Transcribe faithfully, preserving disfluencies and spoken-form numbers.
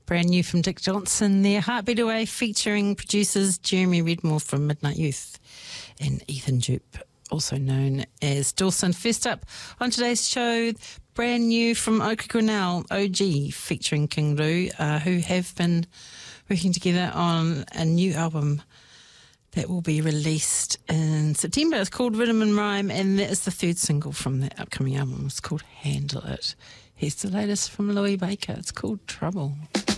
Brand new from Dick Johnson there, Heartbeat Away, featuring producers Jeremy Redmore from Midnight Youth and Ethan Jupe, also known as Dawson. First up on today's show, brand new from Oka Grinnell, O G, featuring King Roo, uh, who have been working together on a new album that will be released in September. It's called Rhythm and Rhyme, and that is the third single from that upcoming album. It's called Handle It. Here's the latest from Louis Baker. It's called Trouble.